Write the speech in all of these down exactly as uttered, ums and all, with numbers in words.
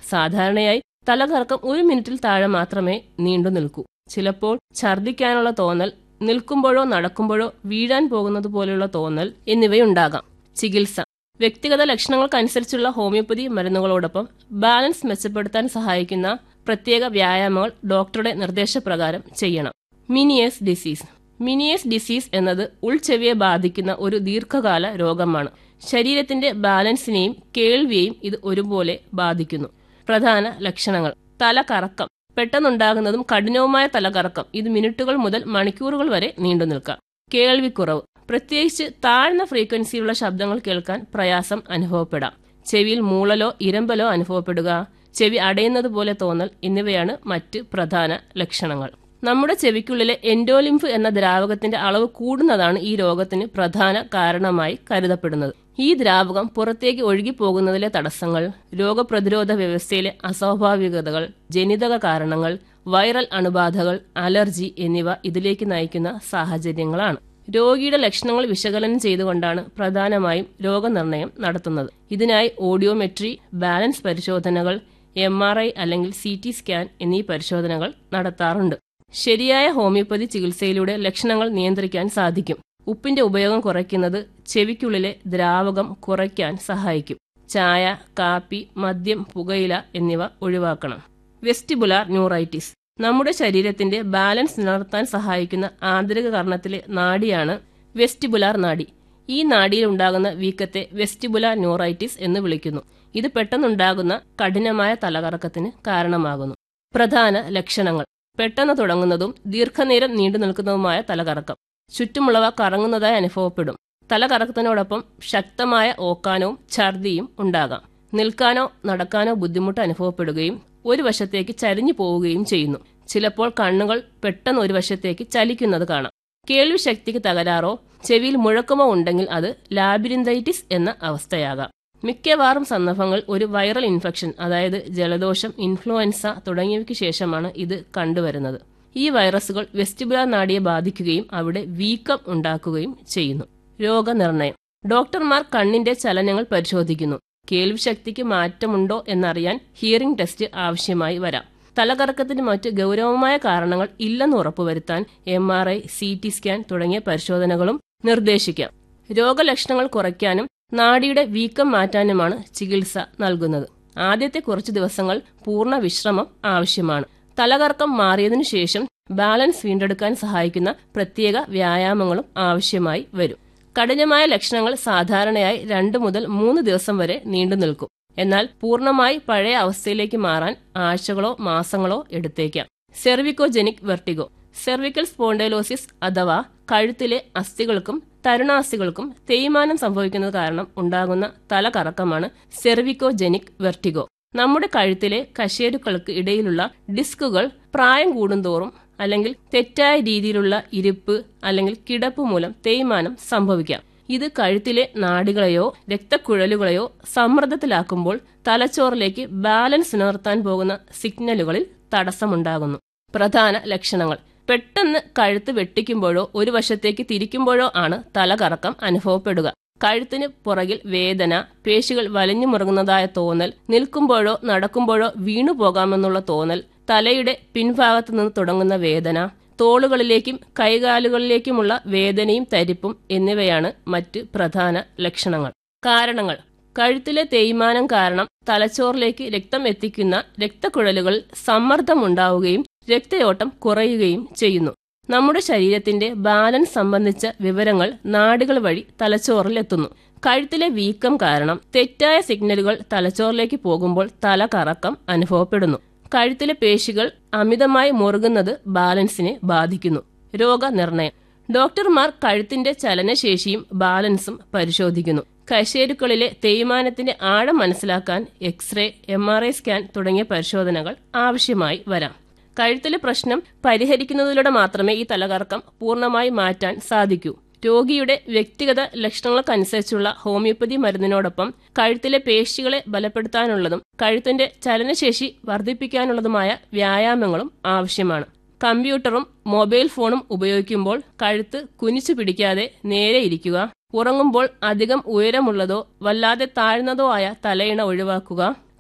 സാധാരണയായി തലകറക്കം ഒരു മിനിറ്റിൽ താഴെ മാത്രമേ നീണ്ടു നിൽക്കൂ. ചിലപ്പോൾ ഛർദ്ദിക്കാനുള്ള തോന്നൽ, നിൽക്കുമ്പോഴോ നടക്കുമ്പോഴോ വീഴാൻ പോകുന്നത് പോലെയുള്ള തോന്നൽ എന്നിവയുണ്ടാകാം. ചികിത്സ: വ്യക്തിഗത ലക്ഷണങ്ങൾക്കനുസരിച്ചുള്ള ഹോമിയോപ്പതി മരുന്നുകളോടൊപ്പം ബാലൻസ് മെച്ചപ്പെടുത്താൻ സഹായിക്കുന്ന പ്രത്യേക വ്യായാമങ്ങൾ ഡോക്ടറുടെ നിർദ്ദേശപ്രകാരം ചെയ്യണം. Ménière's disease. മിനിയേഴ്സ് ഡിസീസ് എന്നത് ഉൾച്ചെവിയെ ബാധിക്കുന്ന ഒരു ദീർഘകാല രോഗമാണ്. ശരീരത്തിന്റെ ബാലൻസിനെയും കേൾവിയെയും ഇത് ഒരുപോലെ ബാധിക്കുന്നു. പ്രധാന ലക്ഷണങ്ങൾ: തലകറക്കം, പെട്ടെന്നുണ്ടാകുന്നതും കഠിനവുമായ തലകറക്കം. ഇത് മിനിറ്റുകൾ മുതൽ മണിക്കൂറുകൾ വരെ നീണ്ടു നിൽക്കാം. കേൾവിക്കുറവ്, പ്രത്യേകിച്ച് താഴ്ന്ന ഫ്രീക്വൻസിയിലുള്ള ശബ്ദങ്ങൾ കേൾക്കാൻ പ്രയാസം അനുഭവപ്പെടാം. ചെവിയിൽ മൂളലോ ഇരമ്പലോ അനുഭവപ്പെടുക, ചെവി അടയുന്നത് പോലെ തോന്നൽ എന്നിവയാണ് മറ്റ് പ്രധാന ലക്ഷണങ്ങൾ. നമ്മുടെ ചെവിക്കുള്ളിലെ എൻഡോലിംഫ് എന്ന ദ്രാവകത്തിന്റെ അളവ് കൂടുന്നതാണ് ഈ രോഗത്തിന് പ്രധാന കാരണമായി കരുതപ്പെടുന്നത്. ഈ ദ്രാവകം പുറത്തേക്ക് ഒഴുകിപ്പോകുന്നതിലെ തടസ്സങ്ങൾ, രോഗപ്രതിരോധ വ്യവസ്ഥയിലെ അസ്വാഭാവികതകൾ, ജനിതക കാരണങ്ങൾ, വൈറൽ അണുബാധകൾ, അലർജി എന്നിവ ഇതിലേക്ക് നയിക്കുന്ന സാഹചര്യങ്ങളാണ്. രോഗിയുടെ ലക്ഷണങ്ങൾ വിശകലനം ചെയ്തുകൊണ്ടാണ് പ്രധാനമായും രോഗനിർണയം നടത്തുന്നത്. ഇതിനായി ഓഡിയോമെട്രി, ബാലൻസ് പരിശോധനകൾ, എം ആർ ഐ അല്ലെങ്കിൽ സി ടി സ്കാൻ എന്നീ പരിശോധനകൾ നടത്താറുണ്ട്. ശരിയായ ഹോമിയോപ്പതി ചികിത്സയിലൂടെ ലക്ഷണങ്ങൾ നിയന്ത്രിക്കാൻ സാധിക്കും. ഉപ്പിന്റെ ഉപയോഗം കുറയ്ക്കുന്നത് ചെവിക്കുള്ളിലെ ദ്രാവകം കുറയ്ക്കാൻ സഹായിക്കും. ചായ, കാപ്പി, മദ്യം, പുകയില എന്നിവ ഒഴിവാക്കണം. Vestibular neuritis. നമ്മുടെ ശരീരത്തിന്റെ ബാലൻസ് നിലനിർത്താൻ സഹായിക്കുന്ന ആന്തരിക കർണത്തിലെ നാഡിയാണ് വെസ്റ്റിബുലാർ നാഡി. ഈ നാഡിയിൽ ഉണ്ടാകുന്ന വീക്കത്തെ വെസ്റ്റിബുലാർ ന്യൂറൈറ്റിസ് എന്ന് വിളിക്കുന്നു. ഇത് പെട്ടെന്നുണ്ടാകുന്ന കഠിനമായ തലകറക്കത്തിന് കാരണമാകുന്നു. പ്രധാന ലക്ഷണങ്ങൾ: പെട്ടെന്ന് തുടങ്ങുന്നതും ദീർഘനേരം നീണ്ടു നിൽക്കുന്നതുമായ തലകറക്കം. ചുറ്റുമുള്ളവ കറങ്ങുന്നതായി അനുഭവപ്പെടും. തലകറക്കത്തിനോടൊപ്പം ശക്തമായ ഓക്കാനവും ഛർദിയും ഉണ്ടാകാം. നിൽക്കാനോ നടക്കാനോ ബുദ്ധിമുട്ട് അനുഭവപ്പെടുകയും ഒരു വശത്തേക്ക് ചരിഞ്ഞു പോവുകയും ചെയ്യുന്നു. ചിലപ്പോൾ കണ്ണുകൾ പെട്ടെന്ന് ഒരു വശത്തേക്ക് ചലിക്കുന്നത് കാണാം. കേൾവി ശക്തിക്ക് തകരാറോ ചെവിയിൽ മുഴക്കമോ ഉണ്ടെങ്കിൽ അത് ലാബിരിന്തൈറ്റിസ് എന്ന അവസ്ഥയാകാം. മിക്കവാറും സന്ദർഭങ്ങൾ ഒരു വൈറൽ ഇൻഫെക്ഷൻ, അതായത് ജലദോഷം, ഇൻഫ്ലുവൻസ തുടങ്ങിയവയ്ക്ക് ശേഷമാണ് ഇത് കണ്ടുവരുന്നത്. ഈ വൈറസുകൾ വെസ്റ്റിബുലാർ നാഡിയെ ബാധിക്കുകയും അവിടെ വീക്കം ഉണ്ടാക്കുകയും ചെയ്യുന്നു. രോഗനിർണയം: ഡോക്ടർമാർ കണ്ണിന്റെ ചലനങ്ങൾ പരിശോധിക്കുന്നു. കേൾവി ശക്തിക്ക് മാറ്റമുണ്ടോ എന്നറിയാൻ ഹിയറിംഗ് ടെസ്റ്റ് ആവശ്യമായി വരാം. തലകറക്കത്തിന് മറ്റ് ഗൗരവമായ കാരണങ്ങൾ ഇല്ലെന്ന് ഉറപ്പുവരുത്താൻ M R I, C T scan തുടങ്ങിയ പരിശോധനകളും നിർദ്ദേശിക്കാം. രോഗലക്ഷണങ്ങൾ കുറയ്ക്കാനും നാഡിയുടെ വീക്കം മാറ്റാനുമാണ് ചികിത്സ നൽകുന്നത്. ആദ്യത്തെ കുറച്ചു ദിവസങ്ങൾ പൂർണ്ണ വിശ്രമം ആവശ്യമാണ്. തലകറക്കം മാറിയതിനു ശേഷം ബാലൻസ് വീണ്ടെടുക്കാൻ സഹായിക്കുന്ന പ്രത്യേക വ്യായാമങ്ങളും ആവശ്യമായി വരും. കഠിനമായ ലക്ഷണങ്ങൾ സാധാരണയായി രണ്ട് മുതൽ മൂന്ന് ദിവസം വരെ നീണ്ടു നിൽക്കും. എന്നാൽ പൂർണ്ണമായി പഴയ അവസ്ഥയിലേക്ക് മാറാൻ ആഴ്ചകളോ മാസങ്ങളോ എടുത്തേക്കാം. Cervicogenic vertigo. സെർവിക്കൽ സ്പോണ്ടൈലോസിസ് അഥവാ കഴുത്തിലെ അസ്ഥികൾക്കും തരുണാസ്ഥികൾക്കും തേയ്മാനം സംഭവിക്കുന്നത് കാരണം ഉണ്ടാകുന്ന തലകറക്കമാണ് സെർവിക്കോജെനിക് വെർട്ടിഗോ. നമ്മുടെ കഴുത്തിലെ കശേരുക്കൾക്ക് ഇടയിലുള്ള ഡിസ്കുകൾ പ്രായം കൂടുന്തോറും അല്ലെങ്കിൽ തെറ്റായ രീതിയിലുള്ള ഇരിപ്പ് അല്ലെങ്കിൽ കിടപ്പ് മൂലം തേയ്മാനം സംഭവിക്കാം. ഇത് കഴുത്തിലെ നാഡികളെയോ രക്തക്കുഴലുകളെയോ സമ്മർദ്ദത്തിലാക്കുമ്പോൾ തലച്ചോറിലേക്ക് ബാലൻസ് നിലനിർത്താൻ പോകുന്ന സിഗ്നലുകളിൽ തടസ്സമുണ്ടാകുന്നു. പ്രധാന ലക്ഷണങ്ങൾ: പെട്ടെന്ന് കഴുത്ത് വെട്ടിക്കുമ്പോഴോ ഒരു വശത്തേക്ക് തിരിക്കുമ്പോഴോ ആണ് തലകറക്കം അനുഭവപ്പെടുക. കഴുത്തിന് പുറകിൽ വേദന, പേശികൾ വലിഞ്ഞു മുറുകുന്നതായ തോന്നൽ, നിൽക്കുമ്പോഴോ നടക്കുമ്പോഴോ വീണു പോകാമെന്നുള്ള തോന്നൽ, തലയുടെ പിൻഭാഗത്തു നിന്ന് തുടങ്ങുന്ന വേദന, തോളുകളിലേക്കും കൈകാലുകളിലേക്കുമുള്ള വേദനയും തരിപ്പും എന്നിവയാണ് മറ്റ് പ്രധാന ലക്ഷണങ്ങൾ. കാരണങ്ങൾ: കഴുത്തിലെ തേയ്മാനം കാരണം തലച്ചോറിലേക്ക് രക്തം എത്തിക്കുന്ന രക്തക്കുഴലുകളിൽ സമ്മർദ്ദമുണ്ടാവുകയും രക്തയോട്ടം കുറയുകയും ചെയ്യുന്നു. നമ്മുടെ ശരീരത്തിന്റെ ബാലൻസ് സംബന്ധിച്ച വിവരങ്ങൾ നാഡികൾ വഴി തലച്ചോറിൽ എത്തുന്നു. കഴുത്തിലെ വീക്കം കാരണം തെറ്റായ സിഗ്നലുകൾ തലച്ചോറിലേക്ക് പോകുമ്പോൾ തലകറക്കം അനുഭവപ്പെടുന്നു. കഴുത്തിലെ പേശികൾ അമിതമായി മുറുകുന്നത് ബാലൻസിനെ ബാധിക്കുന്നു. രോഗനിർണയം: ഡോക്ടർമാർ കഴുത്തിന്റെ ചലനശേഷിയും ബാലൻസും പരിശോധിക്കുന്നു. കശേരുക്കളിലെ തേയ്മാനത്തിന്റെ ആഴം മനസ്സിലാക്കാൻ x-ray, M R I scan തുടങ്ങിയ പരിശോധനകൾ ആവശ്യമായി വരാം. കഴുത്തിലെ പ്രശ്നം പരിഹരിക്കുന്നതിലൂടെ മാത്രമേ ഈ തലകറക്കം പൂർണ്ണമായി മാറ്റാൻ സാധിക്കൂ. രോഗിയുടെ വ്യക്തിഗത ലക്ഷണങ്ങൾക്കനുസരിച്ചുള്ള ഹോമിയോപ്പതി മരുന്നിനോടൊപ്പം കഴുത്തിലെ പേശികളെ ബലപ്പെടുത്താനുള്ളതും കഴുത്തിന്റെ ചലനശേഷി വർദ്ധിപ്പിക്കാനുള്ളതുമായ വ്യായാമങ്ങളും ആവശ്യമാണ്. കമ്പ്യൂട്ടറും മൊബൈൽ ഫോണും ഉപയോഗിക്കുമ്പോൾ കഴുത്ത് കുനിച്ചു പിടിക്കാതെ നേരെ ഇരിക്കുക. ഉറങ്ങുമ്പോൾ അധികം ഉയരമുള്ളതോ വല്ലാതെ താഴ്ന്നതോ ആയ തലയിണ ഒഴിവാക്കുക.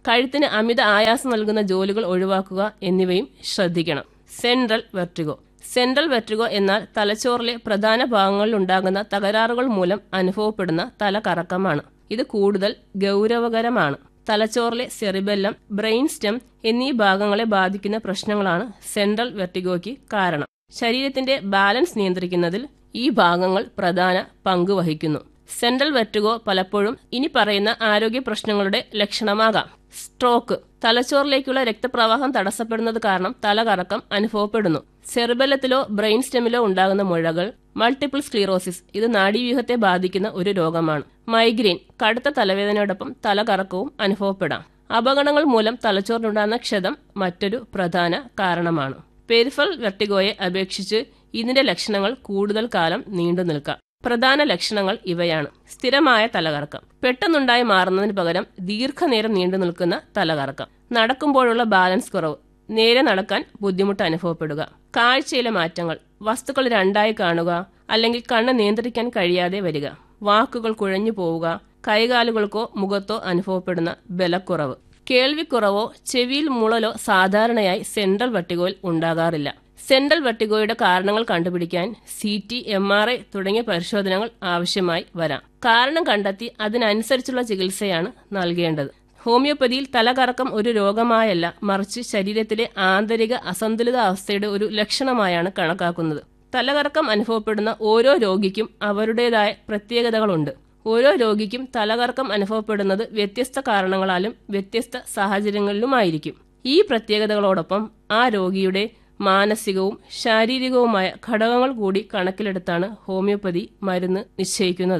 കഴുത്തിന് അമിത ആയാസം നൽകുന്ന ജോലികൾ ഒഴിവാക്കുക എന്നിവയും ശ്രദ്ധിക്കണം. Central vertigo. സെൻട്രൽ വെർട്ടിഗോ എന്നാൽ തലച്ചോറിലെ പ്രധാന ഭാഗങ്ങളിലുണ്ടാകുന്ന തകരാറുകൾ മൂലം അനുഭവപ്പെടുന്ന തലകറക്കമാണ്. ഇത് കൂടുതൽ ഗൗരവകരമാണ്. തലച്ചോറിലെ സെറിബെല്ലം, ബ്രെയിൻ സ്റ്റെം എന്നീ ഭാഗങ്ങളെ ബാധിക്കുന്ന പ്രശ്നങ്ങളാണ് സെൻട്രൽ വെർട്ടിഗോയ്ക്ക് കാരണം. ശരീരത്തിന്റെ ബാലൻസ് നിയന്ത്രിക്കുന്നതിൽ ഈ ഭാഗങ്ങൾ പ്രധാന പങ്ക് വഹിക്കുന്നു. സെൻട്രൽ വെർട്ടിഗോ പലപ്പോഴും ഇനി പറയുന്ന ആരോഗ്യ പ്രശ്നങ്ങളുടെ ലക്ഷണമാകാം. സ്ട്രോക്ക്. തലച്ചോറിലേക്കുള്ള രക്തപ്രവാഹം തടസ്സപ്പെടുന്നത് കാരണം തലകറക്കം അനുഭവപ്പെടുന്നു. സെറിബെല്ലത്തിലോ ബ്രെയിൻ സ്റ്റെമിലോ ഉണ്ടാകുന്ന മുഴകൾ. Multiple sclerosis. ഇത് നാഡീവ്യൂഹത്തെ ബാധിക്കുന്ന ഒരു രോഗമാണ്. മൈഗ്രെയിൻ. കടുത്ത തലവേദനയോടൊപ്പം തലകറക്കവും അനുഭവപ്പെടാം. അപകടങ്ങൾ മൂലം തലച്ചോറിനുണ്ടാകുന്ന ക്ഷതം മറ്റൊരു പ്രധാന കാരണമാണ്. പെരിഫറൽ വെർട്ടിഗോയെ അപേക്ഷിച്ച് ഇതിന്റെ ലക്ഷണങ്ങൾ കൂടുതൽ കാലം നീണ്ടു നിൽക്കാം. പ്രധാന ലക്ഷണങ്ങൾ ഇവയാണ്. സ്ഥിരമായ തലകറക്കം. പെട്ടെന്നുണ്ടായി മാറുന്നതിന് പകരം ദീർഘനേരം നീണ്ടു നിൽക്കുന്ന തലകറക്കം. നടക്കുമ്പോഴുള്ള ബാലൻസ് കുറവ്. നേരെ നടക്കാൻ ബുദ്ധിമുട്ട് അനുഭവപ്പെടുക. കാഴ്ചയിലെ മാറ്റങ്ങൾ. വസ്തുക്കൾ രണ്ടായി കാണുക, അല്ലെങ്കിൽ കണ്ണ് നിയന്ത്രിക്കാൻ കഴിയാതെ വരിക. വാക്കുകൾ കുഴഞ്ഞു പോവുക. കൈകാലുകൾക്കോ മുഖത്തോ അനുഭവപ്പെടുന്ന ബലക്കുറവ്. കേൾവിക്കുറവോ ചെവിയിൽ മുളലോ സാധാരണയായി സെൻട്രൽ വെർട്ടിഗോയിൽ ഉണ്ടാകാറില്ല. സെൻട്രൽ വെർട്ടിഗോയുടെ കാരണങ്ങൾ കണ്ടുപിടിക്കാൻ C T, M R I തുടങ്ങിയ പരിശോധനകൾ ആവശ്യമായി വരാം. കാരണം കണ്ടെത്തി അതിനനുസരിച്ചുള്ള ചികിത്സയാണ് നൽകേണ്ടത്. ഹോമിയോപ്പതിയിൽ തലകറക്കം ഒരു രോഗമായല്ല, മറിച്ച് ശരീരത്തിലെ ആന്തരിക അസന്തുലിതാവസ്ഥയുടെ ഒരു ലക്ഷണമായാണ് കണക്കാക്കുന്നത്. തലകറക്കം അനുഭവപ്പെടുന്ന ഓരോ രോഗിക്കും അവരുടേതായ പ്രത്യേകതകളുണ്ട്. ഓരോ രോഗിക്കും തലകറക്കം അനുഭവപ്പെടുന്നത് വ്യത്യസ്ത കാരണങ്ങളാലും വ്യത്യസ്ത സാഹചര്യങ്ങളിലുമായിരിക്കും. ഈ പ്രത്യേകതകളോടൊപ്പം ആ രോഗിയുടെ മാനസികവും ശാരീരികവുമായ ഘടകങ്ങൾ കൂടി കണക്കിലെടുത്താണ് ഹോമിയോപ്പതി മരുന്ന് നിശ്ചയിക്കുന്നത്.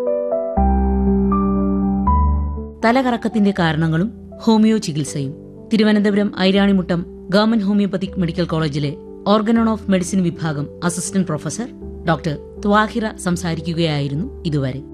തലകറക്കത്തിന്റെ കാരണങ്ങളും ഹോമിയോ ചികിത്സയും. Thiruvananthapuram Iranimuttam government homoeopathic medical കോളേജിലെ ഓർഗനോൺ ഓഫ് മെഡിസിൻ വിഭാഗം അസിസ്റ്റന്റ് പ്രൊഫസർ ഡോക്ടർ ത്വാഹിറ സംസാരിക്കുകയായിരുന്നു ഇതുവരെ.